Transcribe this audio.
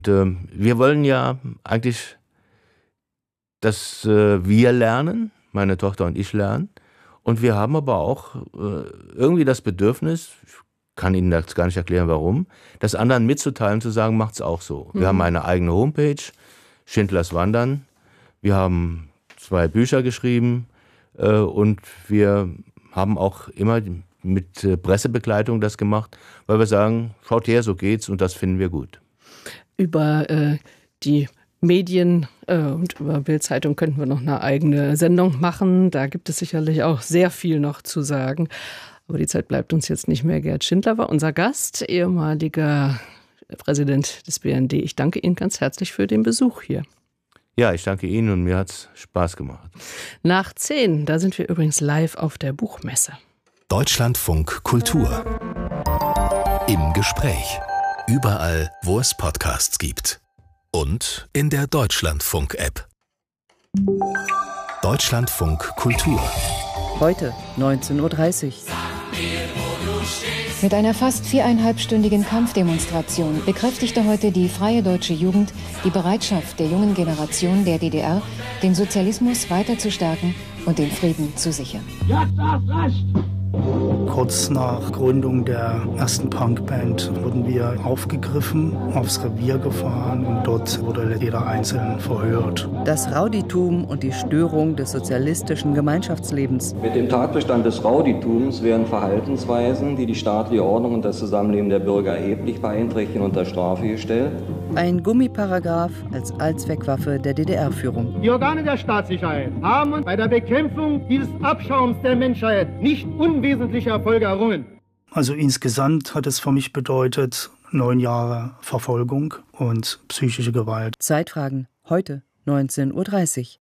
Wir wollen ja eigentlich, dass wir lernen, meine Tochter und ich lernen. Und wir haben aber auch irgendwie das Bedürfnis, ich kann Ihnen das gar nicht erklären, warum, das anderen mitzuteilen, zu sagen, macht's auch so. Wir haben eine eigene Homepage, Schindlers Wandern. Wir haben 2 Bücher geschrieben und wir haben auch immer mit Pressebegleitung das gemacht, weil wir sagen, schaut her, so geht's und das finden wir gut. Über die Medien und über Bild-Zeitung könnten wir noch eine eigene Sendung machen. Da gibt es sicherlich auch sehr viel noch zu sagen. Aber die Zeit bleibt uns jetzt nicht mehr. Gerd Schindler war unser Gast, ehemaliger Präsident des BND. Ich danke Ihnen ganz herzlich für den Besuch hier. Ja, ich danke Ihnen und mir hat's Spaß gemacht. Nach 10, da sind wir übrigens live auf der Buchmesse. Deutschlandfunk Kultur. Im Gespräch. Überall, wo es Podcasts gibt. Und in der Deutschlandfunk-App. Deutschlandfunk Kultur. Heute 19:30 Uhr. Mit einer fast 4,5-stündigen Kampfdemonstration bekräftigte heute die Freie Deutsche Jugend die Bereitschaft der jungen Generation der DDR, den Sozialismus weiter zu stärken und den Frieden zu sichern. Jetzt erst recht! Kurz nach Gründung der ersten Punkband wurden wir aufgegriffen, aufs Revier gefahren und dort wurde jeder Einzelne verhört. Das Rowdytum und die Störung des sozialistischen Gemeinschaftslebens. Mit dem Tatbestand des Rowdytums werden Verhaltensweisen, die die staatliche Ordnung und das Zusammenleben der Bürger erheblich beeinträchtigen, unter Strafe gestellt. Ein Gummiparagraph als Allzweckwaffe der DDR-Führung. Die Organe der Staatssicherheit haben bei der Bekämpfung dieses Abschaums der Menschheit nicht unwesentliche Erfolge errungen. Also insgesamt hat es für mich bedeutet 9 Jahre Verfolgung und psychische Gewalt. Zeitfragen, heute 19:30 Uhr.